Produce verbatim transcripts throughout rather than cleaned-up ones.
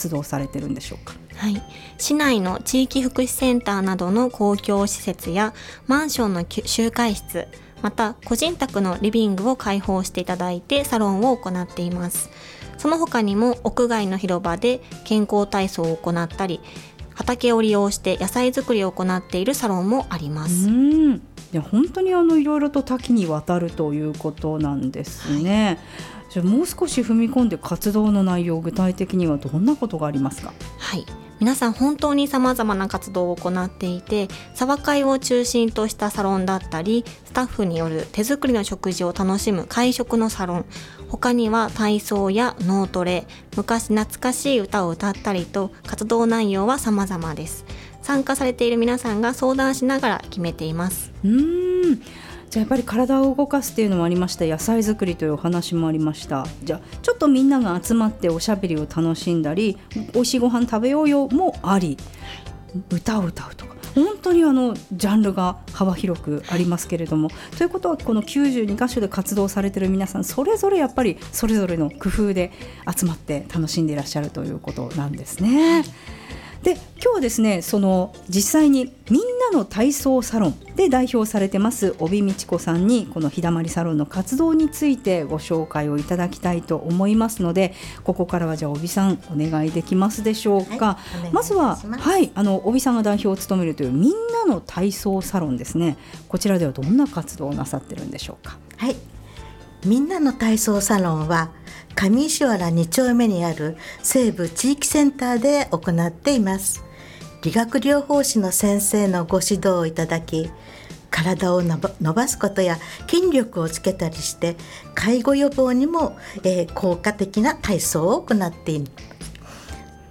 活動されてるんでしょうか？ はい、市内の地域福祉センターなどの公共施設やマンションの集会室、また個人宅のリビングを開放していただいてサロンを行っています。その他にも屋外の広場で健康体操を行ったり、畑を利用して野菜作りを行っているサロンもあります。 うん、いや本当にあのいろいろと多岐にわたるということなんですね、はい。じゃあもう少し踏み込んで活動の内容、具体的にはどんなことがありますか？ はい、皆さん本当に様々な活動を行っていて、茶会を中心としたサロンだったり、スタッフによる手作りの食事を楽しむ会食のサロン、他には体操や脳トレ、昔懐かしい歌を歌ったりと、活動内容は様々です。参加されている皆さんが相談しながら決めています。 うーん、じゃあやっぱり体を動かすっていうのもありました。野菜作りというお話もありました。じゃあちょっとみんなが集まっておしゃべりを楽しんだり、おいしいご飯食べようよもあり、歌を歌うとか、本当にあのジャンルが幅広くありますけれども、ということはこのきゅうじゅうにかしょで活動されている皆さん、それぞれやっぱりそれぞれの工夫で集まって楽しんでいらっしゃるということなんですね。で、今日はですね、その実際にみんなの体操サロンで代表されてます帯道子さんに、この日だまりサロンの活動についてご紹介をいただきたいと思いますので、ここからはじゃあ帯さんお願いできますでしょうか？はい、まずは、はい、あの帯さんが代表を務めるというみんなの体操サロンですね。こちらではどんな活動をなさってるんでしょうか？ はい、みんなの体操サロンは上石原に丁目にある西部地域センターで行っています。理学療法士の先生のご指導をいただき、体を伸ばすことや筋力をつけたりして、介護予防にも、えー、効果的な体操を行っています。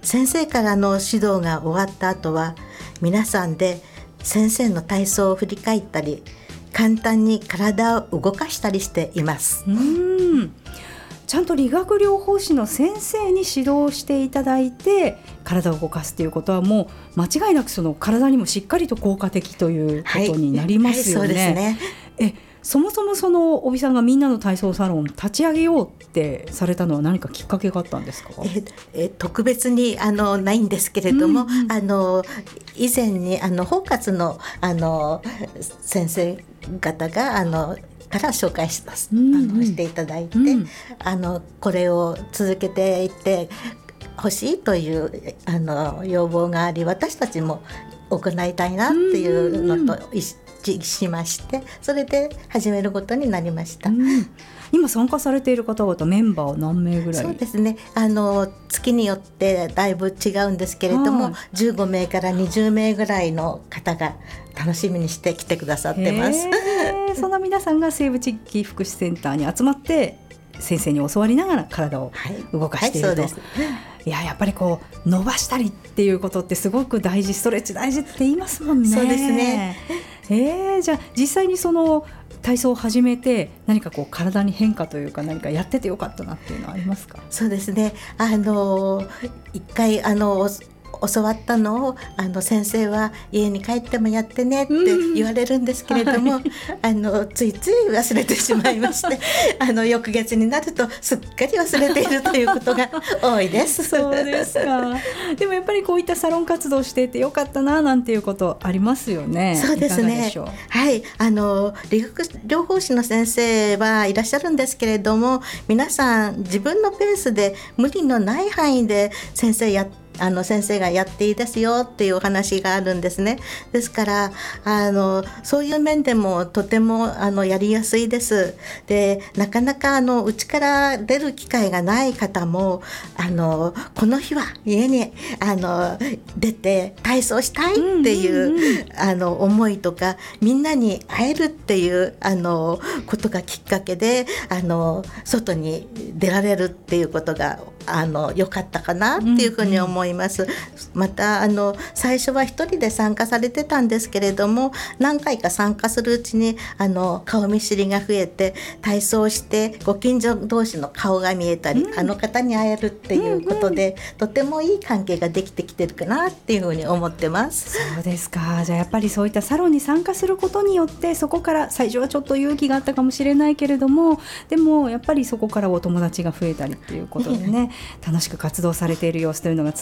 先生からの指導が終わった後は、皆さんで先生の体操を振り返ったり、簡単に体を動かしたりしています。 うーん、ちゃんと理学療法士の先生に指導していただいて体を動かすということは、もう間違いなくその体にもしっかりと効果的ということになりますよね。はいはい、そうですね。えそもそもその帯さんがみんなの体操サロン立ち上げようってされたのは何かきっかけがあったんですか？ ええ特別にあのないんですけれども、うんうん、あの以前にあの包括のあの先生方があのから紹介します、うんうん、あのしていただいて、うん、あのこれを続けていってほしいというあの要望があり、私たちも行いたいなっていうのと一致しまして、それで始めることになりました。うん、 今参加されている方々メンバーは何名ぐらい？ そうですね、あの月によってだいぶ違うんですけれども、じゅうごめいからにじゅうめいぐらいの方が楽しみにして来てくださってます。 その皆さんが西部地域福祉センターに集まって先生に教わりながら体を動かしていると、はいはい、そうです。いや、やっぱりこう伸ばしたりっていうことってすごく大事、ストレッチ大事って言いますもんね。 そうですね。 えー、じゃあ実際にその体操を始めて何かこう体に変化というか、何かやっててよかったなっていうのはありますか？ そうですね、あの一回あの教わったのをあの先生は家に帰ってもやってねって言われるんですけれども、うん、はい、あのついつい忘れてしまいましてあの翌月になるとすっかり忘れているということが多いです。 そうですか。でもやっぱりこういったサロン活動していてよかったななんていうことありますよね。 そうですね。いかがでしょう？はい、あの理学療法士の先生はいらっしゃるんですけれども、皆さん自分のペースで無理のない範囲で先生やってあの先生がやっていいですよっていうお話があるんですね。ですからあのそういう面でもとてもあのやりやすいです。で、なかなかあの家から出る機会がない方もあのこの日は家にあの出て体操したいっていう、うんうんうん、あの思いとか、みんなに会えるっていうあのことがきっかけであの外に出られるっていうことがあの良かったかなっていうふうに思います。うんうん、またあの最初は一人で参加されてたんですけれども、何回か参加するうちにあの顔見知りが増えて、体操してご近所同士の顔が見えたり、うん、あの方に会えるっていうことで、うんうん、とてもいい関係ができてきてるかなっていうふうに思ってます。 そうですか。じゃあやっぱりそういったサロンに参加することによって、そこから最初はちょっと勇気があったかもしれないけれども、でもやっぱりそこからお友達が増えたりっていうことでね、楽しく活動されている様子というのが